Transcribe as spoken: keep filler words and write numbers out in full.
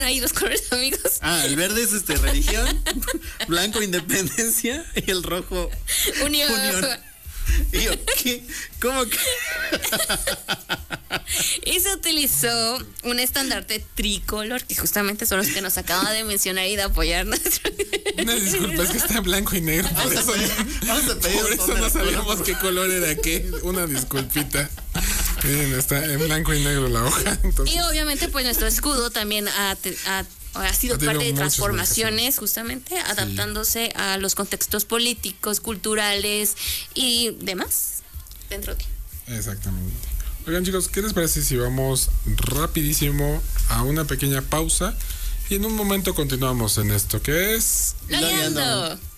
ahí los colores, amigos. Ah, el verde es este religión, blanco independencia y el rojo Unión. unión. Y yo, ¿qué? ¿Cómo que? Y se utilizó un estandarte tricolor, que justamente son los que nos acaba de mencionar y de apoyar nuestro. Una disculpa, es que está en blanco y negro. Por Vamos a eso, pedir, vamos a pedir por un eso tono no de sabíamos color. qué color era qué. Una disculpita. Miren, está en blanco y negro la hoja. Entonces, Y obviamente, pues nuestro escudo también ha, te- ha- ha sido Ha tenido parte de muchas transformaciones, justamente adaptándose a los contextos políticos, culturales y demás dentro de. exactamente. Oigan, chicos, ¿qué les parece si vamos rapidísimo a una pequeña pausa? Y en un momento continuamos en esto que es... ¡Logueando!